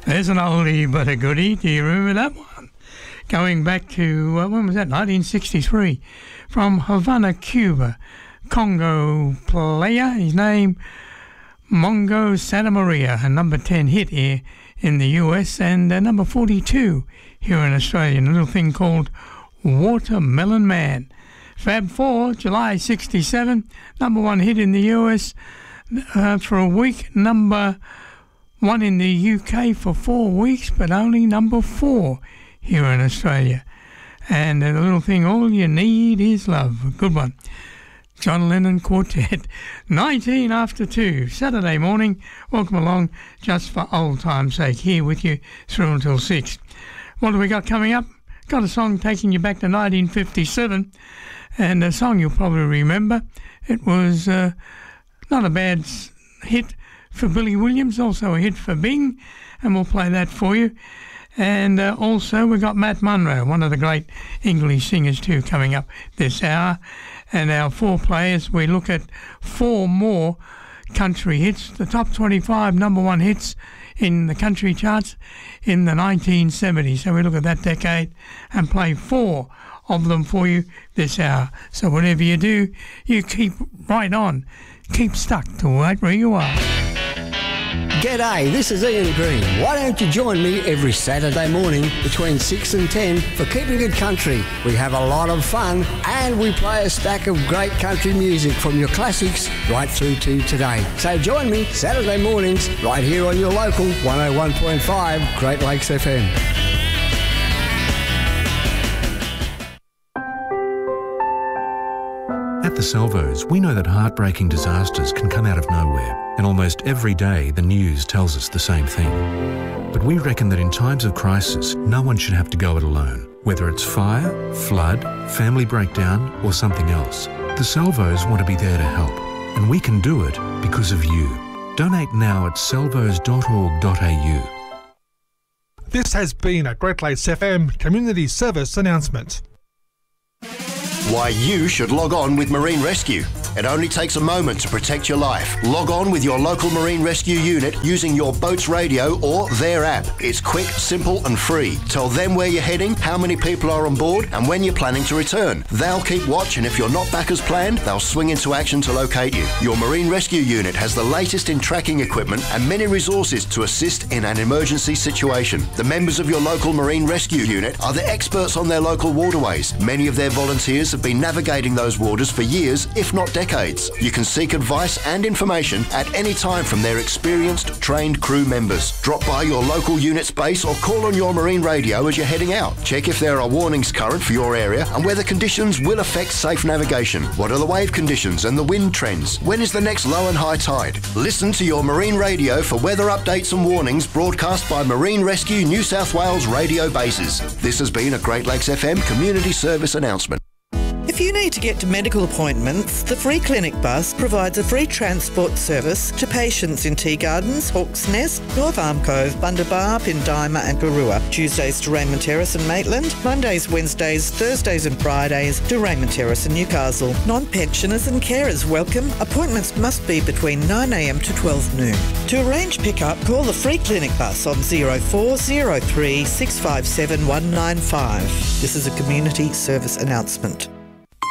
There's an oldie but a goodie. Do you remember that one? Going back to, when was that? 1963. From Havana, Cuba. Congo player, his name, Mongo Santa Maria. A number 10 hit here in the US and number 42 here in Australia. A little thing called Watermelon Man. Fab 4, July 67. Number 1 hit in the US for a week. Number 1 in the UK for 4 weeks, but only number 4 here in Australia. And a little thing, All You Need Is Love. A good one. John Lennon Quartet. 19 after 2, Saturday morning. Welcome along, just for old time's sake, here with you through until 6. What do we got coming up? Got a song taking you back to 1957, and a song you'll probably remember. It was not a bad hit for Billy Williams, also a hit for Bing, and we'll play that for you. And also we got Matt Munro, one of the great English singers too, coming up this hour. And our 4 players, we look at 4 more country hits, the top 25 number 1 hits in the country charts in the 1970s. So we look at that decade and play 4 of them for you this hour. So whatever you do, you keep right on. Keep stuck to right where you are. G'day, this is Ian Green. Why don't you join me every Saturday morning between 6 and 10 for Keeping It Country? We have a lot of fun and we play a stack of great country music from your classics right through to today. So join me Saturday mornings right here on your local 101.5 Great Lakes FM. At the Salvos, we know that heartbreaking disasters can come out of nowhere, and almost every day the news tells us the same thing. But we reckon that in times of crisis, no one should have to go it alone. Whether it's fire, flood, family breakdown, or something else, the Salvos want to be there to help, and we can do it because of you. Donate now at salvos.org.au. This has been a Great Lakes FM community service announcement. Why you should log on with Marine Rescue. It only takes a moment to protect your life. Log on with your local Marine Rescue unit using your boat's radio or their app. It's quick, simple and free. Tell them where you're heading, how many people are on board and when you're planning to return. They'll keep watch, and if you're not back as planned, they'll swing into action to locate you. Your Marine Rescue unit has the latest in tracking equipment and many resources to assist in an emergency situation. The members of your local Marine Rescue unit are the experts on their local waterways. Many of their volunteers have been navigating those waters for years, if not decades. You can seek advice and information at any time from their experienced, trained crew members. Drop by your local unit's base or call on your marine radio as you're heading out. Check if there are warnings current for your area and whether conditions will affect safe navigation. What are the wave conditions and the wind trends? When is the next low and high tide? Listen to your marine radio for weather updates and warnings broadcast by Marine Rescue New South Wales radio bases. This has been a Great Lakes FM community service announcement. If you need to get to medical appointments, the Free Clinic Bus provides a free transport service to patients in Tea Gardens, Hawk's Nest, North Arm Cove, Bundabar, Pindima and Garua. Tuesdays to Raymond Terrace and Maitland, Mondays, Wednesdays, Thursdays and Fridays to Raymond Terrace and Newcastle. Non-pensioners and carers welcome. Appointments must be between 9am to 12 noon. To arrange pick-up, call the Free Clinic Bus on 0403 657 195. This is a community service announcement.